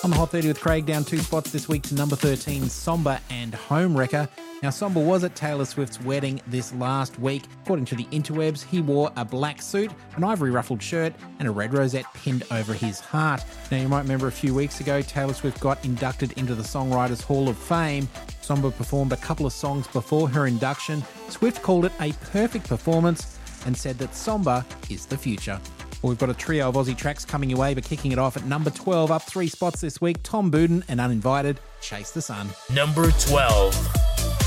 On the Hot 30 with Craig, down 2 spots this week to number 13, Somber and Homewrecker. Now, Somber was at Taylor Swift's wedding this last week. According to the interwebs, he wore a black suit, an ivory ruffled shirt, and a red rosette pinned over his heart. Now, you might remember a few weeks ago, Taylor Swift got inducted into the Songwriters Hall of Fame. Somber performed a couple of songs before her induction. Swift called it a perfect performance and said that Somber is the future. Well, we've got a trio of Aussie tracks coming your way, but kicking it off at number 12, up 3 spots this week, Tom Budin and Uninvited, Chase the Sun. Number 12.